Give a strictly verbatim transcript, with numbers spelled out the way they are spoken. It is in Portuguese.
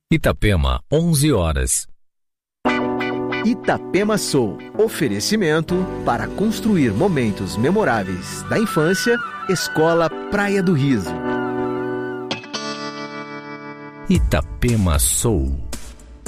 Itapema, onze horas. Itapema Soul. Oferecimento para construir momentos memoráveis da infância. Escola Praia do Riso. Itapema Soul.